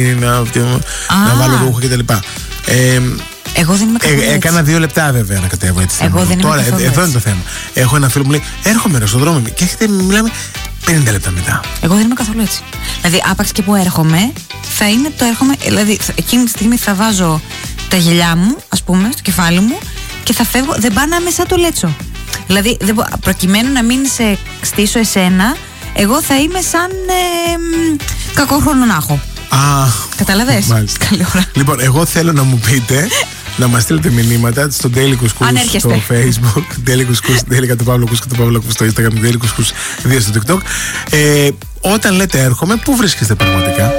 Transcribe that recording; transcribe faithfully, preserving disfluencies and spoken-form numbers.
να, να βάλω ρούχο κτλ. Ε, Εγώ δεν είμαι καθόλου. Ε, έκανα δύο λεπτά βέβαια να κατέβω έτσι. Εγώ δεν είμαι Τώρα, καθόλου εδώ έτσι. είναι το θέμα. Έχω ένα φίλο που μου λέει: έρχομαι ρε, στον δρόμο και έχετε, μιλάμε πενήντα λεπτά μετά. Εγώ δεν είμαι καθόλου έτσι. Δηλαδή, άπαξ και που έρχομαι, θα είναι το έρχομαι. Δηλαδή, εκείνη τη στιγμή θα βάζω τα γυαλιά μου, ας πούμε, στο κεφάλι μου και θα φεύγω. Δεν πάω μέσα το λέτσο. Δηλαδή, δεν μπο, προκειμένου να μην σε στήσω εσένα, εγώ θα είμαι σαν ε, κακό χρονονάχο. Α, καταλαβες. Μάλιστα. Καλή ώρα. Λοιπόν, εγώ θέλω να μου πείτε, να μας στείλετε μηνύματα στο Daily Couscous στο Facebook, Daily Couscous, Daily κατά Παύλο Κούσκου, κατά Παύλο Κούσκου στο Instagram, Daily Couscous δύο στο TikTok. Ε, όταν λέτε έρχομαι, πού βρίσκεστε πραγματικά?